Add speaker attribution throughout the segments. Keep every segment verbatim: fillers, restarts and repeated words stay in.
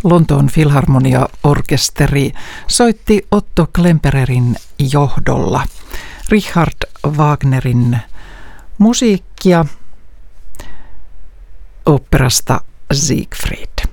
Speaker 1: Lontoon Filharmonia-orkesteri soitti Otto Klempererin johdolla Richard Wagnerin musiikkia oopperasta Siegfried.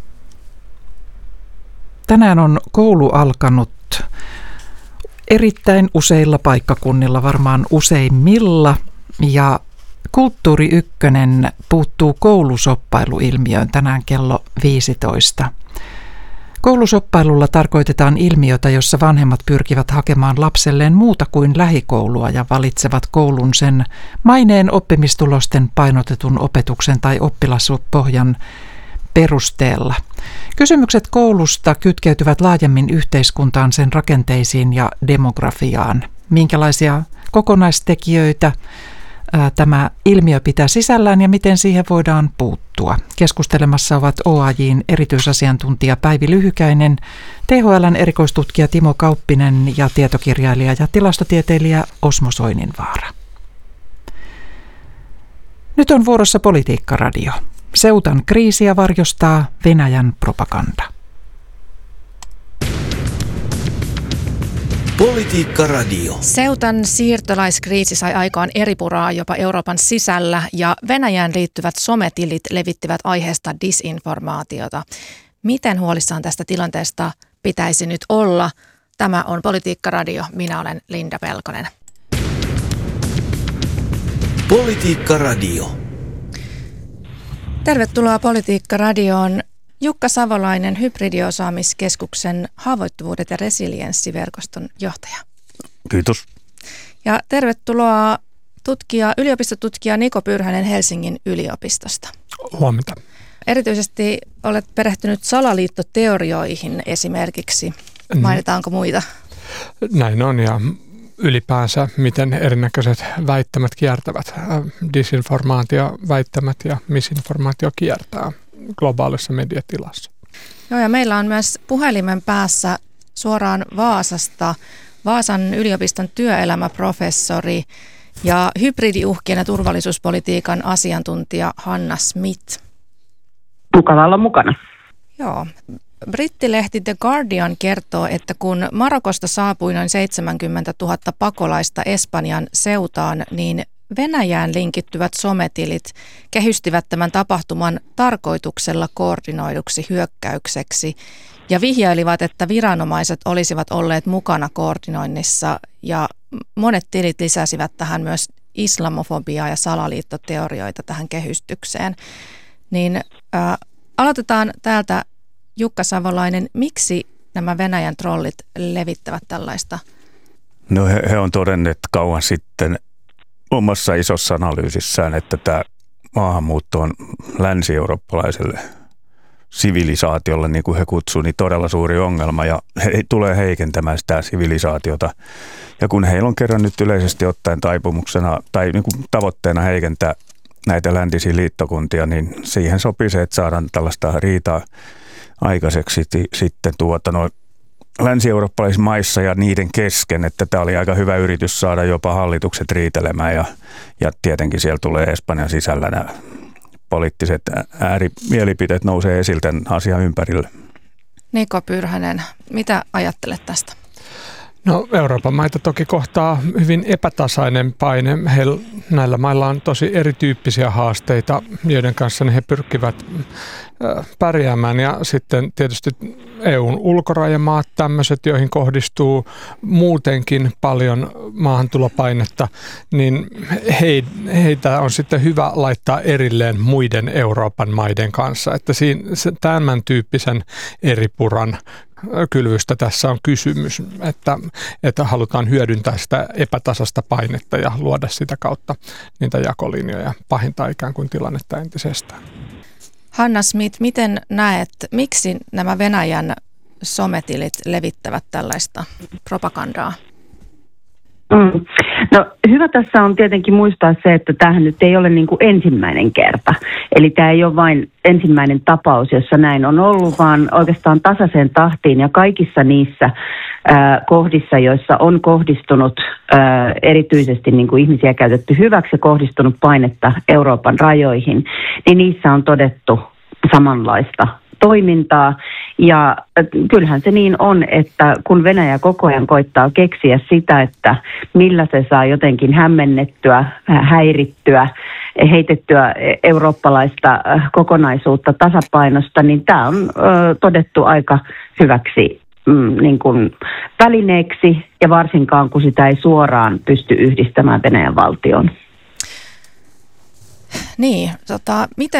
Speaker 1: Tänään on koulu alkanut erittäin useilla paikkakunnilla, varmaan useimmilla, ja Kulttuuri Ykkönen puuttuu koulusoppailuilmiöön tänään kello viisitoista. Koulusoppailulla tarkoitetaan ilmiötä, jossa vanhemmat pyrkivät hakemaan lapselleen muuta kuin lähikoulua ja valitsevat koulun sen maineen, oppimistulosten, painotetun opetuksen tai oppilaspohjan perusteella. Kysymykset koulusta kytkeytyvät laajemmin yhteiskuntaan, sen rakenteisiin ja demografiaan. Minkälaisia kokonaistekijöitä tämä ilmiö pitää sisällään ja miten siihen voidaan puuttua? Keskustelemassa ovat O A J:n erityisasiantuntija Päivi Lyhykäinen, T H L:n erikoistutkija Timo Kauppinen ja tietokirjailija ja tilastotieteilijä Osmo Soininvaara. Nyt on vuorossa Politiikka-radio. Seutan kriisiä varjostaa Venäjän propaganda.
Speaker 2: Politiikka-radio.
Speaker 3: Seutan siirtolaiskriisi sai aikaan eripuraa jopa Euroopan sisällä ja Venäjään liittyvät sometilit levittivät aiheesta disinformaatiota. Miten huolissaan tästä tilanteesta pitäisi nyt olla? Tämä on Politiikka-radio. Minä olen Linda Pelkonen.
Speaker 2: Politiikka-radio.
Speaker 3: Tervetuloa Politiikka-radioon. Jukka Savolainen, Hybridiosaamiskeskuksen haavoittuvuudet ja resilienssiverkoston johtaja.
Speaker 4: Kiitos.
Speaker 3: Ja tervetuloa tutkija, yliopistotutkija Niko Pyrhänen Helsingin yliopistosta.
Speaker 5: Huomenta.
Speaker 3: Erityisesti olet perehtynyt salaliittoteorioihin esimerkiksi. Mainitaanko muita?
Speaker 5: Näin on, ja ylipäänsä miten erinäköiset väittämät kiertävät. Disinformaatio, väittämät ja misinformaatio kiertää globaalissa mediatilassa.
Speaker 3: Joo, ja meillä on myös puhelimen päässä suoraan Vaasasta Vaasan yliopiston työelämäprofessori ja hybridiuhkien ja turvallisuuspolitiikan asiantuntija Hanna Smith.
Speaker 6: Mukava olla mukana.
Speaker 3: Joo. Brittilehti The Guardian kertoo, että kun Marokosta saapui noin seitsemänkymmentätuhatta pakolaista Espanjan Ceutaan, niin Venäjään linkittyvät sometilit kehystivät tämän tapahtuman tarkoituksella koordinoiduksi hyökkäykseksi ja vihjailivat, että viranomaiset olisivat olleet mukana koordinoinnissa, ja monet tilit lisäsivät tähän myös islamofobiaa ja salaliittoteorioita tähän kehystykseen. Niin ää, aloitetaan täältä, Jukka Savolainen, miksi nämä Venäjän trollit levittävät tällaista?
Speaker 4: No he, he on todenneet kauan sitten omassa isossa analyysissään, että tämä maahanmuutto on länsi-eurooppalaiselle sivilisaatiolle, niin kuin he kutsuu, niin todella suuri ongelma, ja he tulee heikentämään sitä sivilisaatiota. Ja kun heillä on kerran nyt yleisesti ottaen taipumuksena tai niin kuin tavoitteena heikentää näitä läntisiä liittokuntia, niin siihen sopii se, että saadaan tällaista riitaa aikaiseksi sitten tuota noin länsi-eurooppalaisissa maissa ja niiden kesken, että tämä oli aika hyvä yritys saada jopa hallitukset riitelemään, ja, ja tietenkin siellä tulee Espanjan sisällä nämä poliittiset äärimielipiteet nousee esille tämän asian ympärille.
Speaker 3: Niko Pyrhänen, mitä ajattelet tästä?
Speaker 5: No, Euroopan maita toki kohtaa hyvin epätasainen paine. Heillä, näillä mailla on tosi erityyppisiä haasteita, joiden kanssa he pyrkivät pärjäämään, ja sitten tietysti E U:n ulkorajamaat, tämmöiset, joihin kohdistuu muutenkin paljon maahantulopainetta, niin he, heitä on sitten hyvä laittaa erilleen muiden Euroopan maiden kanssa, että siinä, tämän tyyppisen eripuran kylvystä tässä on kysymys, että, että halutaan hyödyntää sitä epätasasta painetta ja luoda sitä kautta niitä jakolinjoja, pahintaa ikään kuin tilannetta entisestään.
Speaker 3: Hanna Smith, miten näet, miksi nämä Venäjän sometilit levittävät tällaista propagandaa?
Speaker 6: Mm. No hyvä tässä on tietenkin muistaa se, että tämähän nyt ei ole niin kuin ensimmäinen kerta. Eli tämä ei ole vain ensimmäinen tapaus, jossa näin on ollut, vaan oikeastaan tasaiseen tahtiin ja kaikissa niissä ää, kohdissa, joissa on kohdistunut ää, erityisesti niin kuin ihmisiä käytetty hyväksi ja kohdistunut painetta Euroopan rajoihin, niin niissä on todettu samanlaista toimintaa. Ja kyllähän se niin on, että kun Venäjä koko ajan koittaa keksiä sitä, että millä se saa jotenkin hämmennettyä, häirittyä, heitettyä eurooppalaista kokonaisuutta tasapainosta, niin tämä on ö, todettu aika hyväksi mm, niin kuin välineeksi, ja varsinkaan kun sitä ei suoraan pysty yhdistämään Venäjän valtioon.
Speaker 3: Niin, tota, miten